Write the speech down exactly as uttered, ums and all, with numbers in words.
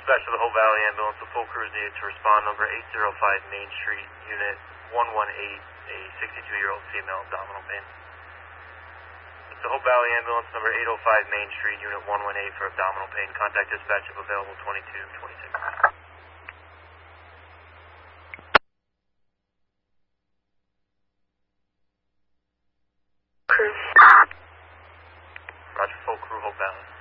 Dispatch of the Hope Valley Ambulance, a full crew is needed to respond. Number eight oh five Main Street, Unit one one eight, a sixty-two-year-old female abdominal pain. It's the Hope Valley Ambulance, number eight oh five Main Street, Unit one one eight for abdominal pain. Contact dispatch if available, twenty-two twenty-six. Crew. Roger, full crew, Hope Valley.